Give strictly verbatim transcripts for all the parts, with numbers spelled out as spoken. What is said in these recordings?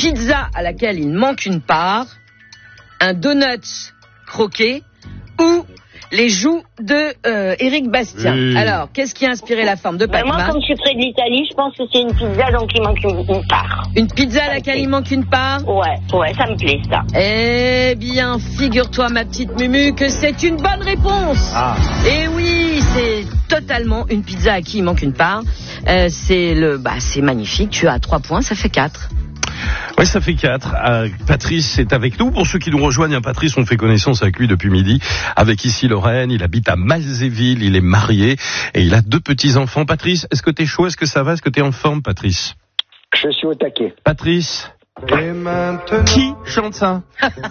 pizza à laquelle il manque une part, un donut croqué ou les joues de euh, Éric Bastien. Oui. Alors, qu'est-ce qui a inspiré la forme de Pac-Man ? Moi, comme je suis près de l'Italie, je pense que c'est une pizza, donc il manque une, une part. Une pizza à laquelle il manque une part ? Ouais, ouais, ça me plaît, ça. Eh bien, figure-toi, ma petite Mumu, que c'est une bonne réponse. Ah. Et oui, c'est totalement une pizza à qui il manque une part. Euh, c'est le, bah, c'est magnifique. Tu as trois points, ça fait quatre. Oui, ça fait quatre. Euh, Patrice est avec nous. Pour ceux qui nous rejoignent, Patrice, on fait connaissance avec lui depuis midi. Avec ici Lorraine, il habite à Malzéville, il est marié et il a deux petits-enfants. Patrice, est-ce que t'es chaud? Est-ce que ça va? Est-ce que t'es en forme, Patrice? Je suis au taquet. Patrice, qui chante ça?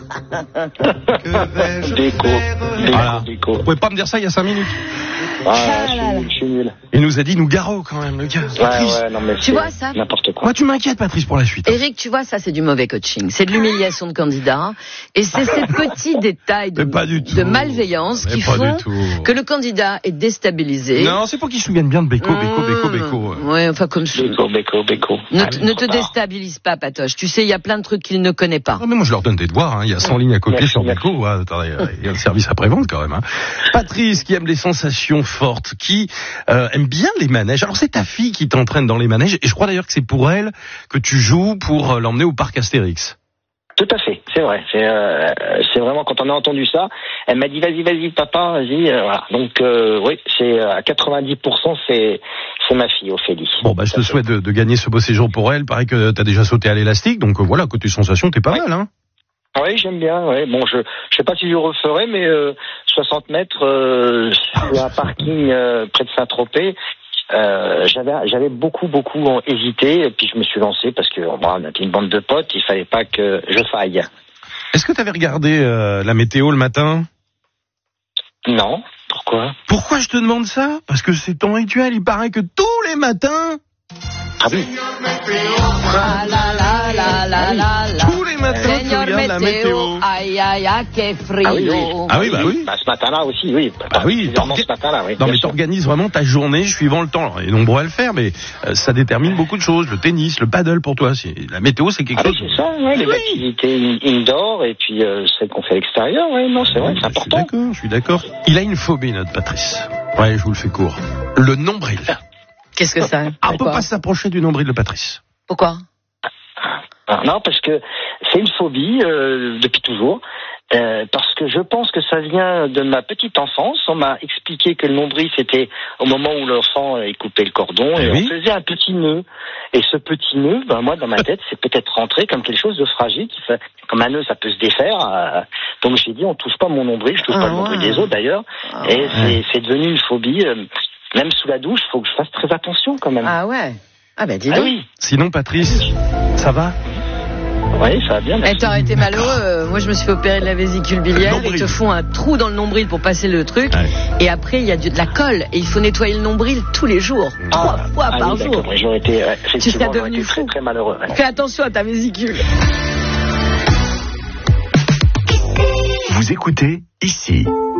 Déco. Voilà. Déco. Vous pouvez pas me dire ça il y a cinq minutes? Ah, je, suis, je suis nul. Il nous a dit nous Garo quand même, le gars. Ouais, ouais, non, mais tu vois ça? N'importe quoi. Moi, tu m'inquiètes, Patrice, pour la suite. Hein. Éric, tu vois, ça, c'est du mauvais coaching. C'est de l'humiliation de candidat. Et c'est ces petits détails de, de malveillance mais qui font que le candidat est déstabilisé. Non, c'est pour qu'il se souvienne bien de Beko, Beko, Beko, Beko. Ouais, enfin, comme ça. Beko, Beko, Beko. Ne, t- ne te déstabilise pas, Patoche. Tu sais, il y a plein de trucs qu'il ne connaît pas. Non, mais moi, je leur donne des devoirs, hein. Il y a cent lignes à copier merci, sur Beko. Ouais, attendez, il y a le service après-vente quand même, hein. Patrice, qui aime les sensations fortes, qui euh, aime bien les manèges. Alors, c'est ta fille qui t'entraîne dans les manèges, et je crois d'ailleurs que c'est pour elle que tu joues pour l'emmener au parc Astérix. Tout à fait, c'est vrai. C'est, euh, c'est vraiment, quand on a entendu ça, elle m'a dit vas-y, vas-y, papa, vas-y. Euh, voilà. Donc, euh, oui, c'est à quatre-vingt-dix pour cent, c'est, c'est ma fille, Ophélie. Bon, bah, je te souhaite de, de gagner ce beau séjour pour elle. Pareil que t'as déjà sauté à l'élastique, donc euh, voilà, côté sensation, t'es pas oui. mal, hein. Oui, j'aime bien. Ouais. Bon, je je sais pas si je referai, mais euh, soixante mètres euh, sur un parking euh, près de Saint-Tropez. Euh, j'avais j'avais beaucoup beaucoup hésité, et puis je me suis lancé parce que bon, on était une bande de potes, il fallait pas que je faille. Est-ce que tu avais regardé euh, la météo le matin? Non. Pourquoi? Pourquoi je te demande ça? Parce que c'est ton rituel. Il paraît que tous les matins. Ah oui. Ah la la la la la la. Tous les matins, tu regardes la météo. Aïe aïe aïe, que frio. Ah oui, oui. Ah oui, bah oui. Bah, ce matin-là aussi, oui. Bah oui. Ce matin-là, oui. Non, mais t'organises vraiment ta journée suivant le temps. Alors, il est nombreux à le faire, mais euh, ça détermine beaucoup de choses. Le tennis, le paddle pour toi. C'est... La météo, c'est quelque ah chose. Oui, c'est ça, ouais, les oui. activités indoor et puis euh, celles qu'on fait à l'extérieur. Oui, non, c'est vrai, c'est important. Je suis d'accord, je suis d'accord. Il a une phobie, notre Patrice. Ouais, je vous le fais court. Le nombril. Qu'est-ce que ça? Ah, on peut pas s'approcher du nombril de Patrice. Pourquoi? Non, parce que c'est une phobie euh, depuis toujours. Euh, parce que je pense que ça vient de ma petite enfance. On m'a expliqué que le nombril, c'était au moment où l'enfant euh, coupait le cordon et, et oui. on faisait un petit nœud. Et ce petit nœud, ben moi, dans ma tête, c'est peut-être rentré comme quelque chose de fragile, qui fait, comme un nœud, ça peut se défaire. Euh, donc j'ai dit, on touche pas mon nombril, je touche ah, pas ouais. le nombril des autres d'ailleurs. Ah, et ouais. c'est, c'est devenu une phobie. Euh, même sous la douche, faut que je fasse très attention quand même. Ah ouais. Ah ben dis donc. Ah oui. Sinon, Patrice, ça va? Oui, ça va bien. Eh, t'aurais été malheureux. Euh, moi, je me suis fait opérer de la vésicule biliaire. Ils te font un trou dans le nombril pour passer le truc. Ouais. Et après, il y a de la colle. Et il faut nettoyer le nombril tous les jours. Ah, trois fois ah, par oui, jour. Ouais, j'aurais été, ouais, tu serais devenu fou. Très, très malheureux. Ouais. Fais attention à ta vésicule. Vous écoutez ici.